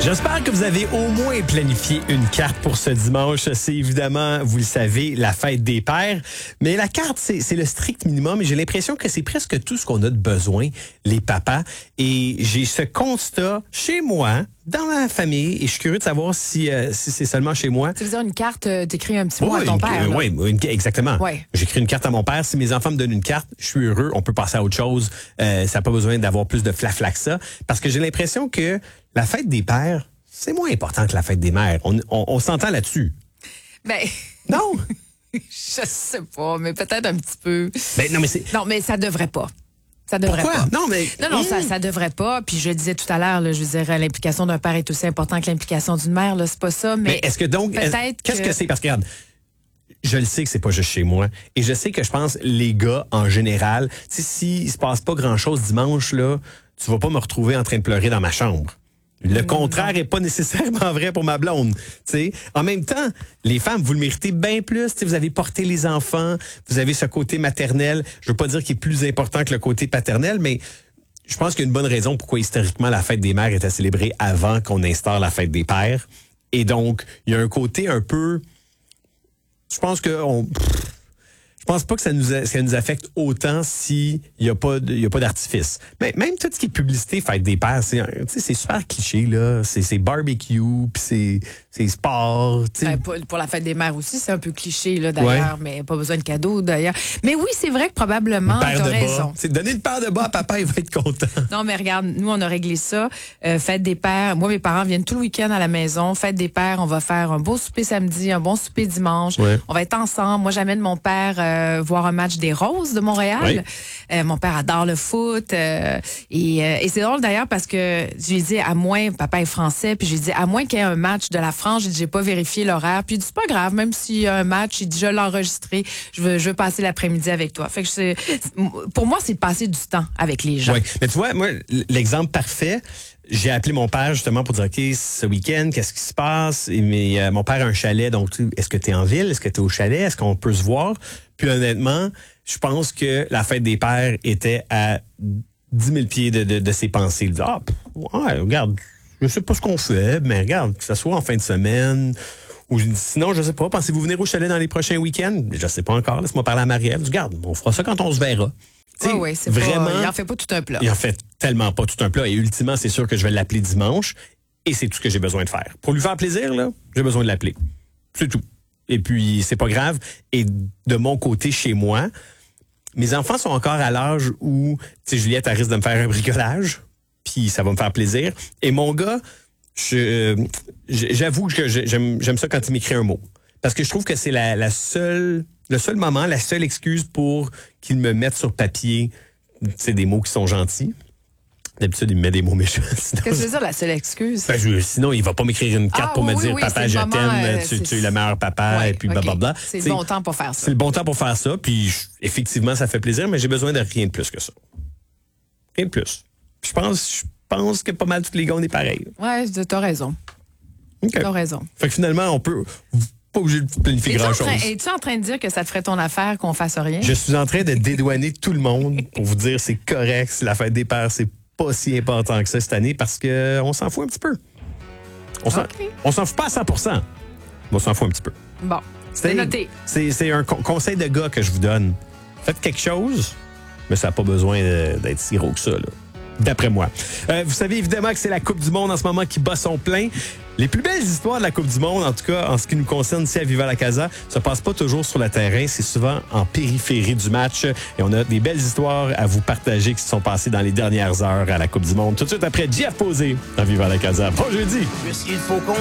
J'espère que vous avez au moins planifié une carte pour ce dimanche. C'est évidemment, vous le savez, la fête des pères. Mais la carte, c'est le strict minimum et j'ai l'impression que c'est presque tout ce qu'on a de besoin, les papas. Et j'ai ce constat chez moi, dans ma famille, et je suis curieux de savoir si c'est seulement chez moi. Tu veux dire une carte, t'écris un petit mot à ton père. Oui, exactement. Ouais. J'écris une carte à mon père. Si mes enfants me donnent une carte, je suis heureux. On peut passer à autre chose. Ça n'a pas besoin d'avoir plus de flafla que ça. Parce que j'ai l'impression que la fête des pères, c'est moins important que la fête des mères. On s'entend là-dessus. Ben... Non? Je sais pas, mais peut-être un petit peu. Ben, non, mais ça devrait pas. Ça devrait Pourquoi? pas. Non, ça devrait pas. Puis je le disais tout à l'heure, là, je veux dire, l'implication d'un père est aussi importante que l'implication d'une mère. Là, c'est pas ça. Mais est-ce que donc, qu'est-ce que c'est? Parce que regarde, je le sais que c'est pas juste chez moi. Et je sais que je pense les gars, en général, s'il se passe pas grand-chose dimanche, là, tu vas pas me retrouver en train de pleurer dans ma chambre. Le contraire est pas nécessairement vrai pour ma blonde. T'sais. En même temps, les femmes, vous le méritez bien plus. T'sais, vous avez porté les enfants, vous avez ce côté maternel. Je veux pas dire qu'il est plus important que le côté paternel, mais je pense qu'il y a une bonne raison pourquoi historiquement la fête des mères était célébrée avant qu'on instaure la fête des pères. Et donc, il y a un côté un peu... Je pense pas que ça nous affecte autant s'il y a pas d'artifice. Mais même tout ce qui est publicité, fête des pères, c'est super cliché là. C'est barbecue, puis c'est sport. Pour la fête des mères aussi, c'est un peu cliché là d'ailleurs, mais pas besoin de cadeaux d'ailleurs. Mais oui, c'est vrai que probablement t'as raison. C'est donner une paire de bas à papa, il va être content. Non, mais regarde, nous on a réglé ça. Fête des pères. Moi, mes parents viennent tout le week-end à la maison. Fête des pères, on va faire un beau souper samedi, un bon souper dimanche. Ouais. On va être ensemble. Moi, j'amène mon père voir un match des Roses de Montréal. Oui. Mon père adore le foot. Et c'est drôle d'ailleurs parce que j'ai dit à moins, papa est français, puis j'ai dit à moins qu'il y ait un match de la France, j'ai pas vérifié l'horaire. Puis il dit c'est pas grave, même s'il y a un match, il dit je l'ai enregistré, je veux passer l'après-midi avec toi. Fait que pour moi, c'est de passer du temps avec les gens. Oui, mais tu vois, moi, l'exemple parfait, j'ai appelé mon père justement pour dire, OK, ce week-end, qu'est-ce qui se passe? Mais mon père a un chalet, donc est-ce que tu es en ville? Est-ce que tu es au chalet? Est-ce qu'on peut se voir? Puis honnêtement, je pense que la fête des pères était à 10 000 pieds de ses pensées. Il dit, regarde, je sais pas ce qu'on fait, mais regarde, que ce soit en fin de semaine, ou sinon, je sais pas, pensez-vous venir au chalet dans les prochains week-ends? Je sais pas encore, laisse-moi parler à Marie-Ève. Regarde, on fera ça quand on se verra. Oui, c'est vraiment. Il en fait pas tout un plat. Il en fait tellement pas tout un plat. Et ultimement, c'est sûr que je vais l'appeler dimanche. Et c'est tout ce que j'ai besoin de faire. Pour lui faire plaisir, là, j'ai besoin de l'appeler. C'est tout. Et puis, c'est pas grave. Et de mon côté, chez moi, mes enfants sont encore à l'âge où, tu sais, Juliette, elle risque de me faire un bricolage. Puis, ça va me faire plaisir. Et mon gars, j'avoue que j'aime ça quand il m'écrit un mot. Parce que je trouve que c'est le seul moment, la seule excuse pour qu'il me mette sur papier, des mots qui sont gentils. D'habitude, il me met des mots méchants. Qu'est-ce que tu veux dire, la seule excuse? Sinon, il va pas m'écrire une carte pour me dire « Papa, je t'aime, tu es le meilleur papa », et puis blablabla. C'est le bon temps pour faire ça. C'est le bon temps pour faire ça, puis effectivement, ça fait plaisir, mais j'ai besoin de rien de plus que ça. Rien de plus. Je pense que pas mal tous les gars, on est pareil. Ouais, t'as raison. Okay. T'as raison. Fait que finalement, on peut... Pas obligé de planifier grand-chose. Es-tu en train de dire que ça te ferait ton affaire qu'on fasse rien? Je suis en train de dédouaner tout le monde pour vous dire c'est correct, si la fête des pères, c'est pas si important que ça cette année parce qu'on s'en fout un petit peu. On s'en fout pas à 100%. Mais on s'en fout un petit peu. Bon, c'est noté. C'est un conseil de gars que je vous donne. Faites quelque chose, mais ça n'a pas besoin d'être si gros que ça, là. D'après moi. Vous savez évidemment que c'est la Coupe du Monde en ce moment qui bat son plein. Les plus belles histoires de la Coupe du Monde, en tout cas en ce qui nous concerne ici à Viva la Casa, se passent pas toujours sur le terrain, c'est souvent en périphérie du match. Et on a des belles histoires à vous partager qui se sont passées dans les dernières heures à la Coupe du Monde. Tout de suite après Jeff Posé à Viva la Casa. Bon jeudi!